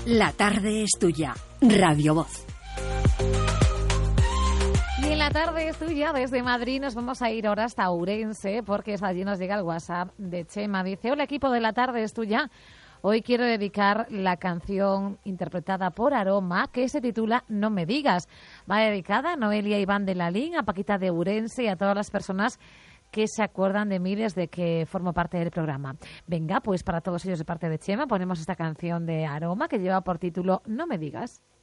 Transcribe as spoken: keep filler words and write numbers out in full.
La tarde es tuya. Radio Voz. Y en la tarde es tuya, desde Madrid nos vamos a ir ahora hasta Ourense, porque allí nos llega el WhatsApp de Chema. Dice: hola, equipo de La tarde es tuya. Hoy quiero dedicar la canción interpretada por Aroma, que se titula No me digas. Va dedicada a Noelia Iván de Lalín, a Paquita de Ourense y a todas las personas que se acuerdan de mí desde que formo parte del programa. Venga, pues para todos ellos de parte de Chema ponemos esta canción de Aroma que lleva por título No me digas.